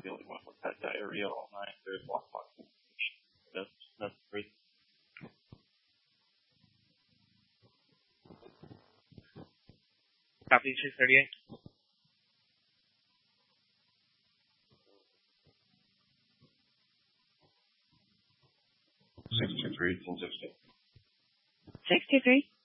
the only one with that diarrhea all night. There's lockbox. That's great. Copy 238. 623, 1060. 623.